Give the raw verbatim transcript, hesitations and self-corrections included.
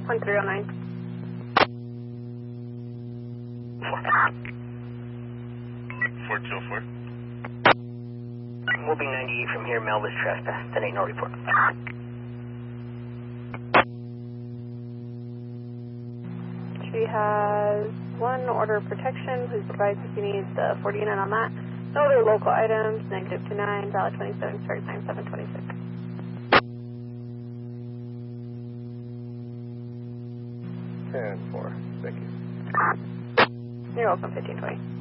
one three oh nine. four two four. Moving ninety-eight from here, Melvis trespass. That ain't no report. She has one order of protection. Please advise if you need the forty unit on that. No other local items. Negative two nine, valid twenty-seven, start nine seven twenty-six. ten four. Thank you. You're welcome, fifteen twenty.